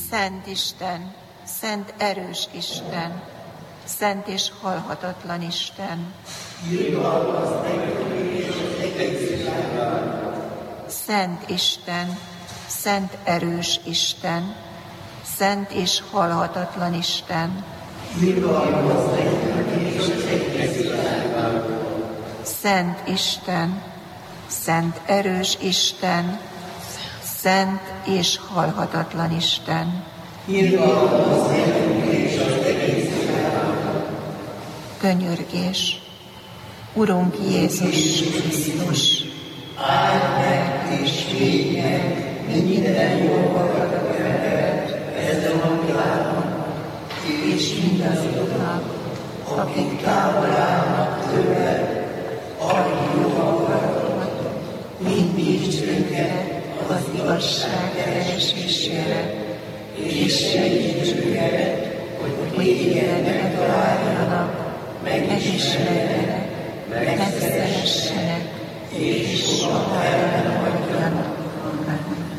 Szent Isten, szent erős Isten, szent és halhatatlan Isten. Szent Isten, szent erős Isten, szent és halhatatlan Isten. Szent Isten, szent erős Isten, szent és halhatatlan Isten. Könyörgés. Urunk Jézus Krisztus, áld meg és védj meg minden jóval ezen a világon, és mindazoknak, akik távol állnak tőle, adj jó akaratot, indítsd őket az igazság keresésére, és segíts őket, hogy téged megtaláljanak, megismerjenek, megszeressenek, és soha